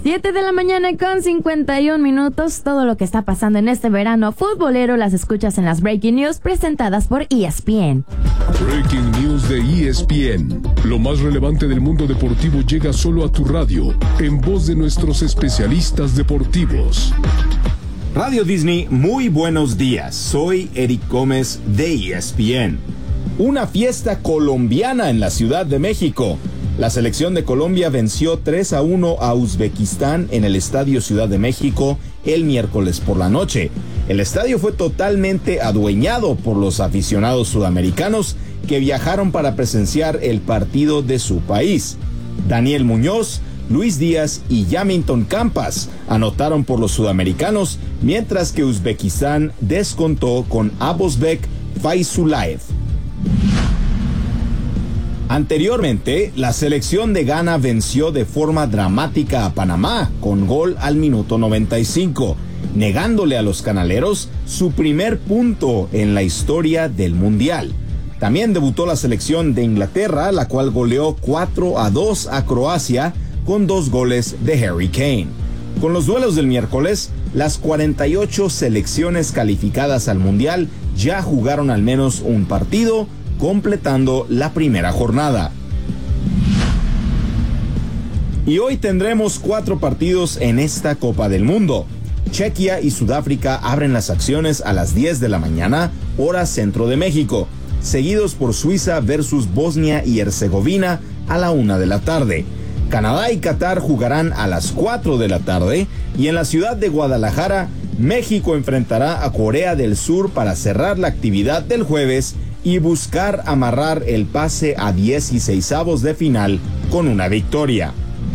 7 de la mañana con 51 minutos. Todo lo que está pasando en este verano futbolero las escuchas en las Breaking News presentadas por ESPN. Breaking News de ESPN. Lo más relevante del mundo deportivo llega solo a tu radio, en voz de nuestros especialistas deportivos. Radio Disney, muy buenos días. Soy Eric Gómez de ESPN. Una fiesta colombiana en la Ciudad de México. La selección de Colombia venció 3-1 a Uzbekistán en el Estadio Ciudad de México el miércoles por la noche. El estadio fue totalmente adueñado por los aficionados sudamericanos que viajaron para presenciar el partido de su país. Daniel Muñoz, Luis Díaz y Yamilton Campas anotaron por los sudamericanos, mientras que Uzbekistán descontó con Abosbek Faizulaev. Anteriormente, la selección de Ghana venció de forma dramática a Panamá con gol al minuto 95, negándole a los canaleros su primer punto en la historia del Mundial. También debutó la selección de Inglaterra, la cual goleó 4-2 a Croacia con 2 goles de Harry Kane. Con los duelos del miércoles, las 48 selecciones calificadas al Mundial ya jugaron al menos un partido, completando la primera jornada. Y hoy tendremos 4 partidos en esta Copa del Mundo. Chequia y Sudáfrica abren las acciones a las 10 de la mañana, hora centro de México, seguidos por Suiza versus Bosnia y Herzegovina a la 1 de la tarde. Canadá y Qatar jugarán a las 4 de la tarde y en la ciudad de Guadalajara, México enfrentará a Corea del Sur para cerrar la actividad del jueves y buscar amarrar el pase a 16avos de final con una victoria.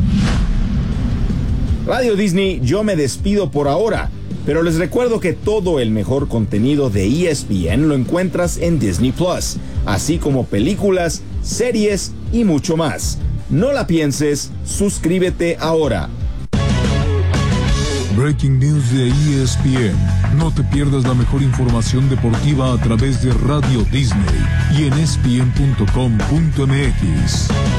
Radio Disney, yo me despido por ahora, pero les recuerdo que todo el mejor contenido de ESPN lo encuentras en Disney Plus, así como películas, series y mucho más. No la pienses, suscríbete ahora. Breaking News de ESPN. No te pierdas la mejor información deportiva a través de Radio Disney y en ESPN.com.mx.